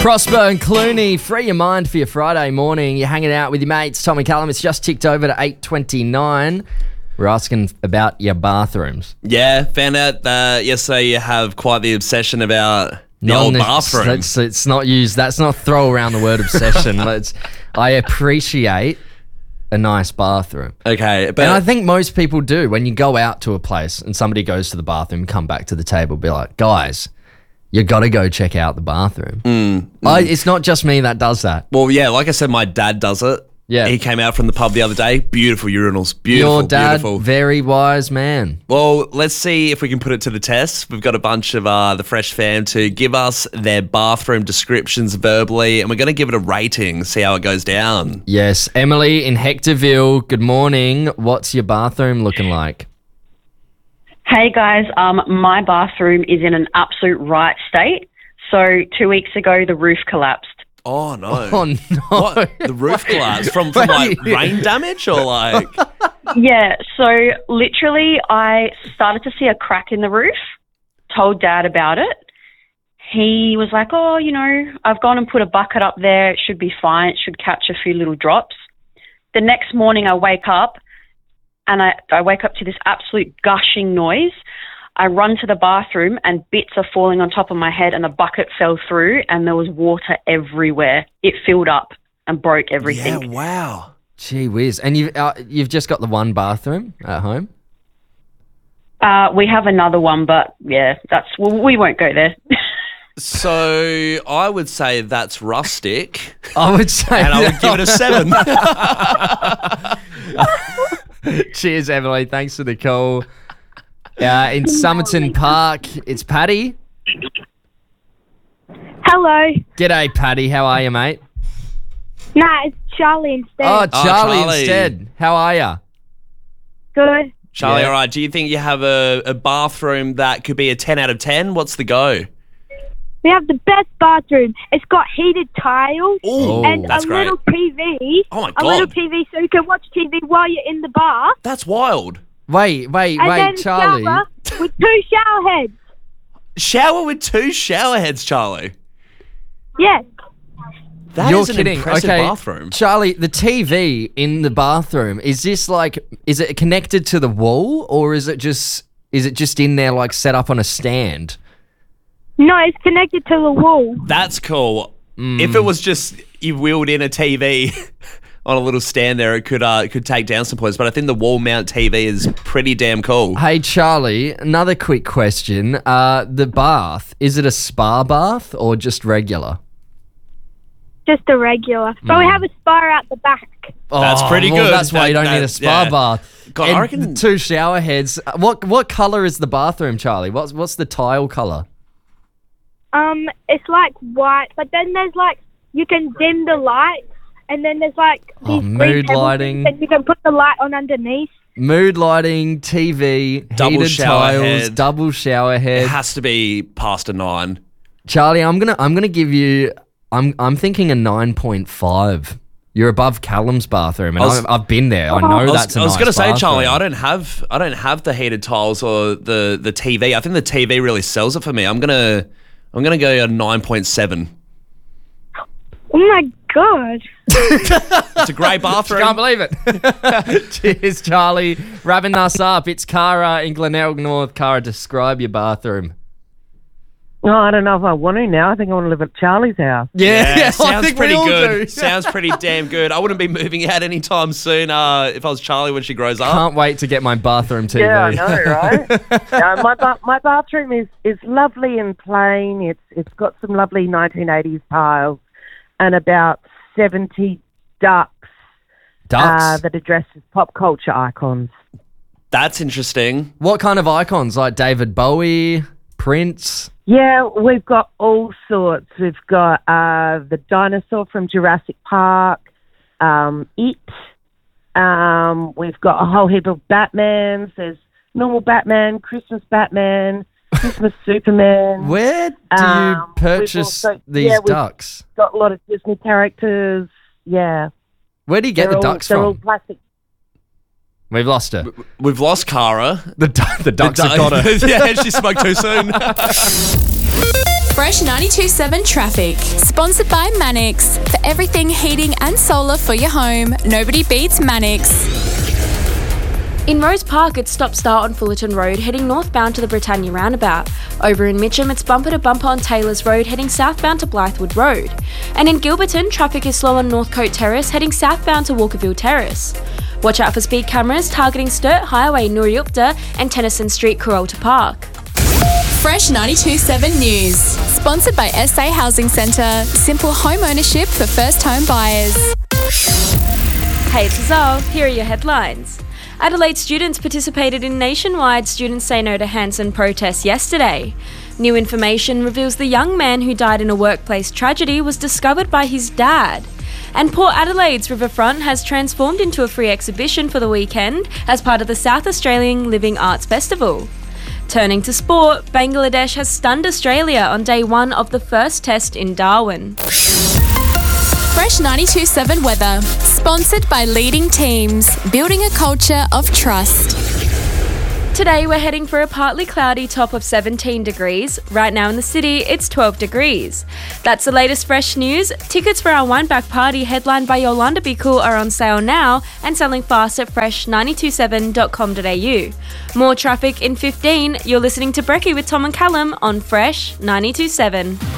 Prosper and Clooney, free your mind for your Friday morning. You're hanging out with your mates. Tommy Callum, it's just ticked over to 8:29. We're asking about your bathrooms. Yeah, found out that yesterday you have quite the obsession about the old bathroom. It's not used. That's not throw around the word obsession. I appreciate a nice bathroom. Okay. And I think most people do. When you go out to a place and somebody goes to the bathroom, come back to the table, be like, guys, you got to go check out the bathroom. It's not just me that does that. Well, yeah, like I said, my dad does it. Yeah. He came out from the pub the other day. Beautiful urinals. Beautiful, Your dad, beautiful. very wise man. Well, let's see if we can put it to the test. We've got a bunch of the Fresh fam to give us their bathroom descriptions verbally, and we're going to give it a rating, see how it goes down. Yes. Emily in Hectorville, good morning. What's your bathroom looking like? Hey guys, my bathroom is in an absolute right state. So 2 weeks ago, the roof collapsed. Oh, no. Oh, no. What? The roof collapsed from like rain damage or like? Yeah, so literally I started to see a crack in the roof, told Dad about it. He was like, oh, I've gone and put a bucket up there. It should be fine. It should catch a few little drops. The next morning I wake up and I wake up to this absolute gushing noise. I run to the bathroom and bits are falling on top of my head and the bucket fell through and there was water everywhere. It filled up and broke everything. Yeah, wow. Gee whiz. And you've just got the one bathroom at home? We have another one, but yeah, we won't go there. So I would say that's rustic. I would say and I would give it a 7. Cheers, Emily. Thanks for the call. In Somerton Park, it's Paddy. Hello. G'day, Paddy. How are you, mate? Nah, it's Charlie instead. Oh, Charlie Charlie. instead. How are you? Good. Charlie, Yeah. all right. Do you think you have a bathroom that could be a 10 out of 10? What's the go? We have the best bathroom. It's got heated tiles Ooh, and that's a great. little TV. Oh, my A little God. TV so you can watch TV while you're in the bath. That's wild. Wait, And then Charlie. shower with 2 shower heads. Shower with 2 shower heads, Charlie. Yes. That You're is an kidding. impressive Okay, bathroom. Charlie, the TV in the bathroom, is it connected to the wall or is it just in there like set up on a stand? No, it's connected to the wall. That's cool. If it was just you wheeled in a TV on a little stand there, it could take down some points. But I think the wall mount TV is pretty damn cool. Hey, Charlie, another quick question. The bath, is it a spa bath or just regular? Just a regular. But we have a spa out the back. That's pretty well, good. That's why you don't need a spa yeah. bath. God, And I reckon- the 2 shower heads. What colour is the bathroom, Charlie? What's the tile colour? It's like white, but then there's like, you can dim the lights, and then there's like these green mood pebble lighting. things, and you can put the light on underneath. Mood lighting, TV, Double heated shower tiles, head. double shower It head. has to be past a 9. Charlie, I'm gonna give you. I'm thinking a 9.5. You're above Callum's bathroom, and I've been there. I know that's a I was nice going to say, bathroom. Charlie, I don't have the heated tiles or the TV. I think the TV really sells it for me. I'm gonna go a 9.7. Oh my god. It's a great bathroom. Can't believe it. Cheers, Charlie. Wrapping us up. It's Cara in Glenelg North. Cara, describe your bathroom. No, I don't know if I want to now. I think I want to live at Charlie's house. Yeah, I sounds think pretty we all good. do. Sounds pretty damn good. I wouldn't be moving out anytime soon if I was Charlie when she grows up. Can't wait to get my bathroom TV. Yeah, I know, right? No, my bathroom is lovely and plain. It's got some lovely 1980s tiles and about 70 ducks Ducks. that addresses pop culture icons. That's interesting. What kind of icons? Like David Bowie, Prince? Yeah, we've got all sorts. We've got the dinosaur from Jurassic Park, It. We've got a whole heap of Batmans. There's normal Batman, Christmas Batman, Christmas Superman. Where do you purchase these we've ducks? got a lot of Disney characters. Yeah. Where do you get the ducks They're all from? plastic. We've lost her. We've lost Cara. The ducks have got her. Yeah, she spoke too soon. Fresh 92.7 Traffic. Sponsored by Mannix. For everything heating and solar for your home, nobody beats Mannix. In Rose Park, it's stop-start on Fullerton Road, heading northbound to the Britannia roundabout. Over in Mitcham, it's bumper-to-bumper on Taylors Road, heading southbound to Blythewood Road. And in Gilberton, traffic is slow on Northcote Terrace, heading southbound to Walkerville Terrace. Watch out for speed cameras targeting Sturt Highway, Nooriupta, and Tennyson Street, Kuralta Park. Fresh 92.7 News. Sponsored by SA Housing Centre. Simple home ownership for first home buyers. Hey, it's Azal. Here are your headlines. Adelaide students participated in nationwide Students Say No to Hanson protests yesterday. New information reveals the young man who died in a workplace tragedy was discovered by his dad. And Port Adelaide's riverfront has transformed into a free exhibition for the weekend as part of the South Australian Living Arts Festival. Turning to sport, Bangladesh has stunned Australia on day one of the first test in Darwin. Fresh 92.7 Weather. Sponsored by Leading Teams. Building a culture of trust. Today we're heading for a partly cloudy top of 17 degrees. Right now in the city, it's 12 degrees. That's the latest fresh news. Tickets for our Wineback Party headlined by Yolanda Be Cool are on sale now and selling fast at fresh927.com.au. More traffic in 15. You're listening to Brekkie with Tom and Callum on Fresh 92.7.